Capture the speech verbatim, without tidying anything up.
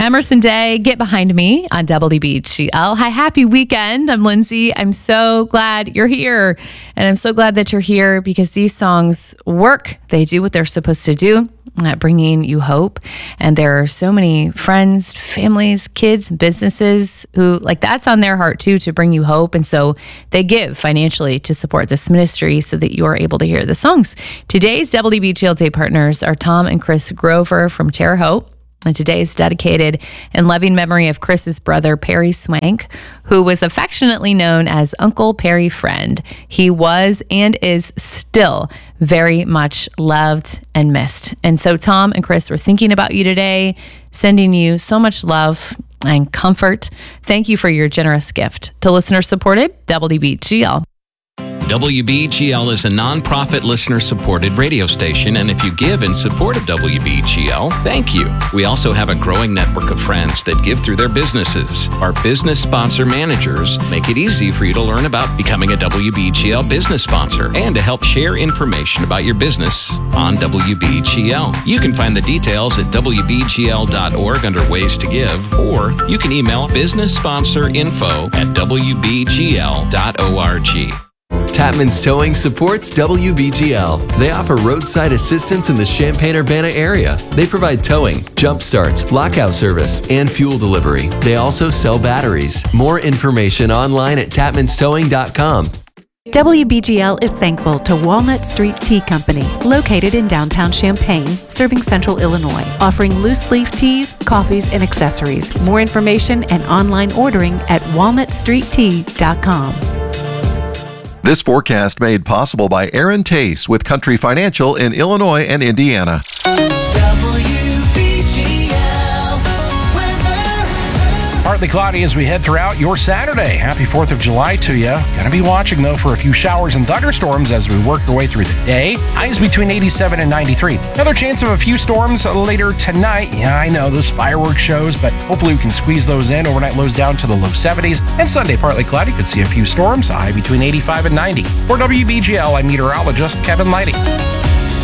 Emerson Day, Get Behind Me on W B G L. Hi, happy weekend. I'm Lindsay. I'm so glad you're here. And I'm so glad that you're here because these songs work. They do what they're supposed to do, at bringing you hope. And there are so many friends, families, kids, businesses who, like, that's on their heart too, to bring you hope. And so they give financially to support this ministry so that you are able to hear the songs. Today's W B G L Day partners are Tom and Chris Grover from Terre Haute. And today is dedicated in loving memory of Chris's brother, Perry Swank, who was affectionately known as Uncle Perry Friend. He was and is still very much loved and missed. And so Tom and Chris were thinking about you today, sending you so much love and comfort. Thank you for your generous gift to listener-supported W B G L. W B G L is a nonprofit listener-supported radio station, and if you give in support of W B G L, thank you. We also have a growing network of friends that give through their businesses. Our business sponsor managers make it easy for you to learn about becoming a W B G L business sponsor and to help share information about your business on W B G L. You can find the details at W B G L dot org under Ways to Give, or you can email business sponsor info at W B G L dot org. Tapman's Towing supports W B G L. They offer roadside assistance in the Champaign-Urbana area. They provide towing, jump starts, lockout service, and fuel delivery. They also sell batteries. More information online at tapmans towing dot com. W B G L is thankful to Walnut Street Tea Company, located in downtown Champaign, serving central Illinois, offering loose leaf teas, coffees, and accessories. More information and online ordering at walnut street tea dot com. This forecast made possible by Aaron Tace with Country Financial in Illinois and Indiana. Partly cloudy as we head throughout your Saturday. Happy fourth of July to you. Gonna be watching, though, for a few showers and thunderstorms as we work our way through the day. Highs between eighty-seven and ninety-three. Another chance of a few storms later tonight. Yeah, I know, those fireworks shows, but hopefully we can squeeze those in. Overnight lows down to the low seventies. And Sunday, partly cloudy. Could see a few storms. High between eighty-five and ninety. For W B G L, I'm meteorologist Kevin Lighty.